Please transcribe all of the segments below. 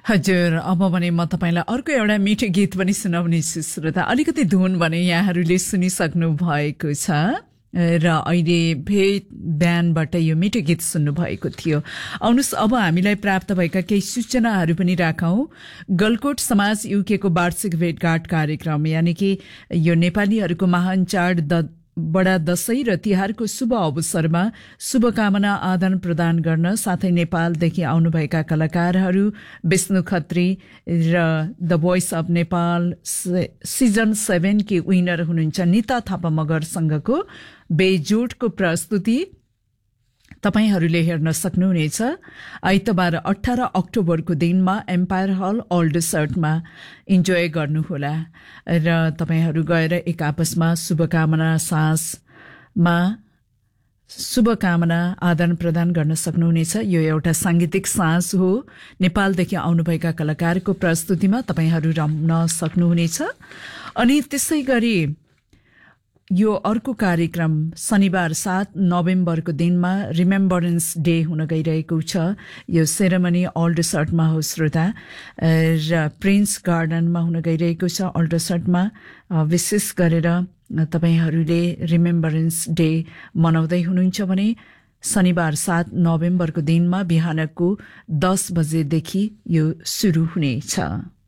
हजुर, अब भने म तपाईलाई अर्को एउटा मिठो गीत पनि सुनाउने छु श्रोता। अलिकति धुन भने यहाँहरूले सुनिसक्नु भएको छ र अहिले भेट ब्यान्डबाट यो मिठो गीत सुन्नु भएको थियो। आउनुहोस् अब हामीलाई प्राप्त भएका केही सूचनाहरू पनि राखौं। गलकोट समाज युके को वार्षिक भेटघाट कार्यक्रम यानी कि यो नेपालीहरूको महान चाड बडा दशैं र तिहारको शुभ अवसरमा शुभकामना आदान प्रदान गर्न साथै नेपालदेखि आउनुभएका कलाकारहरू विष्णु खत्री र the voice of Nepal season 7 Ki winner हुनुहुन्छ निता थापा मगरसँगको बेजोडको प्रस्तुति तपाईहरूले हेर्न सक्नुहुनेछ आइतबार 18 अक्टोबरको दिनमा एम्पायर हल ओल्ड सर्टमा इन्जोय गर्नुहोला र तपाईहरू गएर एक आपसमा शुभकामना साँझमा शुभकामना आदान प्रदान गर्न सक्नुहुनेछ। यो एउटा सांगीतिक साँझ हो। नेपालदेखि आउनुभएका कलाकारको प्रस्तुतिमा तपाईहरू रम्न सक्नुहुनेछ। अनि त्यसै गरी यो अर्को कार्यक्रम शनिबार 7 नोभेम्बरको दिनमा रिमेम्बरेन्स डे हुन गइरहेको छ। यो सेरेमनी ओल्ड सर्टमा हो श्रोता र प्रिन्स गार्डनमा हुन गइरहेको छ। ओल्ड सर्टमा विशेष गरेर तपाईहरूले रिमेम्बरेन्स डे मनाउँदै हुनुहुन्छ भने शनिबार 7 नोभेम्बरको दिनमा बिहानको 10 बजेदेखि यो सुरु हुनेछ।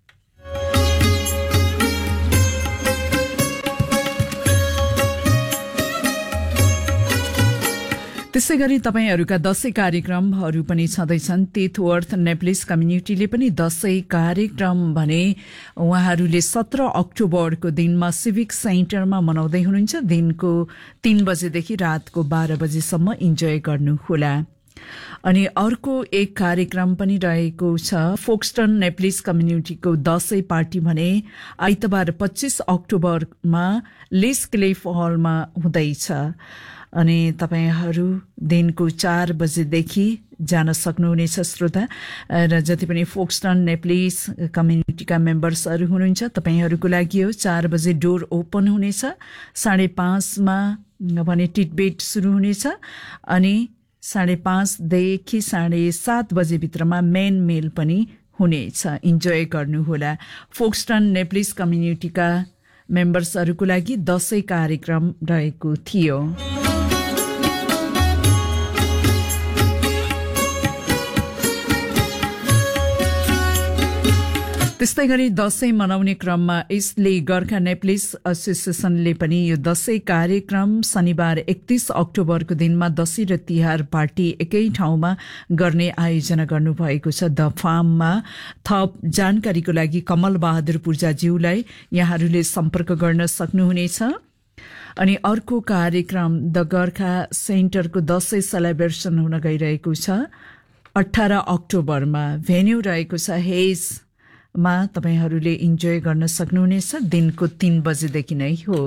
त्यसै गरी तपाईहरूका दशैं कार्यक्रमहरू पनि छँदैछन्। तिथवर्थ नेप्लिस कम्युनिटीले पनि दशैं कार्यक्रम भने उहाँहरूले 17 अक्टोबरको दिनमा सिभिक सेन्टरमा मनाउँदै हुनुहुन्छ। दिनको 3 बजेदेखि रातको 12 बजेसम्म इन्जोय गर्नुहोला। अनि अर्को एक कार्यक्रम पनि रहेको छ फोक्सटन नेप्लिस कम्युनिटीको दशैं पार्टी भने आइतबार 25 अक्टोबरमा लिस क्लिफ हलमा हुँदैछ। अनि तपाईहरू दिनको 4 बजेदेखि जान सक्नुहुनेछ श्रोता र जति पनि फोक्सटन नेप्लिस कम्युनिटीका मेम्बर्सहरू हुनुहुन्छ तपाईहरूको लागि हो। 4 बजे डोर ओपन हुनेछ। 5:30 मा भने टिटबेट सुरु हुनेछ अनि 5:30 देखि 7:30 बजे भित्रमा मेन मेल पनि हुनेछ। इन्जोय गर्नुहोला। फोक्सटन नेप्लिस कम्युनिटीका मेम्बर्सहरूको लागि दशैं कार्यक्रम रहेको थियो। त्यस्तै गरी दशैं मनाउने क्रममा यसले गोर्खा नेप्लिस एसोसिएसनले पनि यो दशैं कार्यक्रम शनिबार 31 अक्टोबरको दिनमा दशैं र तिहार पार्टी एकै ठाउँमा गर्ने आयोजना गर्नुभएको छ। द फार्ममा थप जानकारीको लागि कमल बहादुर पूर्जाज्यूलाई यहाँहरूले सम्पर्क गर्न सक्नुहुनेछ। अनि अर्को कार्यक्रम द गोर्खा सेन्टरको दशैं सेलिब्रेसन हुन गइरहेको छ 18 अक्टोबरमा। भेन्यू रहेको छ हेज मा तपाईहरूले इन्जोय गर्न सक्नुहुनेछ। दिनको 3 बजेदेखि नै हो।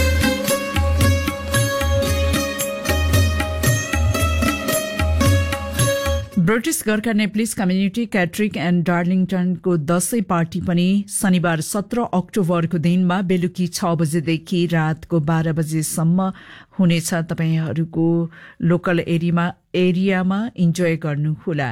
British Gorkha नेप्लिस community क्याट्रिक and डार्लिङटनको Dashain party पनि शनिबार 17 अक्टोबरको दिनमा बेलुकी 6 बजेदेखि रातको 12 बजेसम्म हुनेछ। तपाईहरूको लोकल एरियामा इन्जोय गर्नुहोला।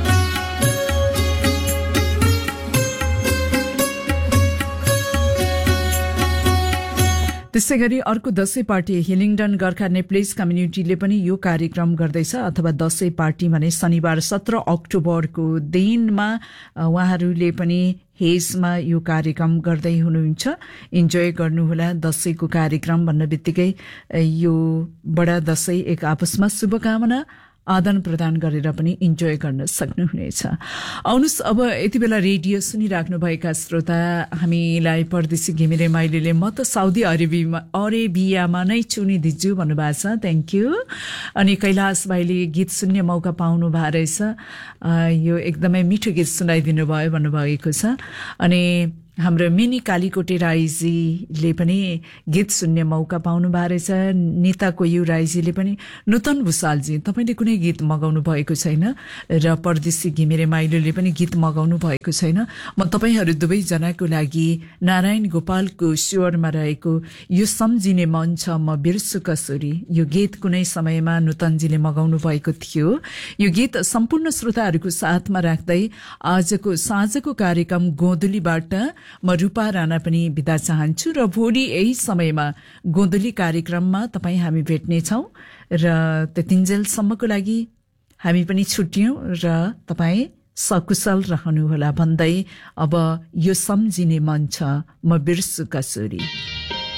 त्यसै गरी अर्को दशैं पार्टी हिलिङडन गोर्खा नेप्लिस कम्युनिटीले पनि यो कार्यक्रम गर्दैछ अथवा दशैं पार्टी भने शनिबार 17 अक्टोबरको दिनमा उहाँहरूले पनि हेजमा यो कार्यक्रम गर्दै हुनुहुन्छ। इन्जोय गर्नुहोला। दशैंको कार्यक्रम भन्ने बित्तिकै यो बडा दशैं एक आपसमा शुभकामना आदान प्रदान गरेर पनि इन्जोय गर्न सक्नुहुनेछ। आउनुहोस् अब यति बेला रेडियो सुनिराख्नुभएका श्रोता हामीलाई परदेशी घिमिरे माइलीले म त साउदी अरेबियामा नै चुनिदिन्छु भन्नुभएको छ। Thank you. अनि कैलाश भाइले गीत सुन्ने मौका पाउनु भएको रहेछ। यो एकदमै मिठो गीत सुनाइदिनु भयो भन्नुभएको छ। अनि हाम्रो मिनी कालीकोटे राईजीले पनि गीत सुन्ने मौका पाउनु भएको रहेछ। निता कोयु राईजीले पनि नूतन भुषालजी तपाईँले कुनै गीत मगाउनु भएको छैन र परदेशी घिमिरे माइलोले पनि गीत मगाउनु भएको छैन। म तपाईँहरू दुवैजनाको लागि नारायण गोपालको स्वरमा रहेको यो सम्झिने मन छ म बिर्सु कसरी, यो गीत कुनै समयमा नूतनजीले मगाउनु भएको थियो। यो गीत सम्पूर्ण श्रोताहरूको साथमा राख्दै आजको साँझको कार्यक्रम गोधुलीबाट म रूपा राणा पनि बिदा चाहन्छु र भोलि यही समयमा गोधुली कार्यक्रममा हामी भेट्नेछौँ र त्यतिन्जेलसम्मको लागि हामी पनि छुट्यौं र तपाईँ सकुशल रहनुहोला भन्दै अब यो सम्झिने मन छ म बिर्सु कसरी।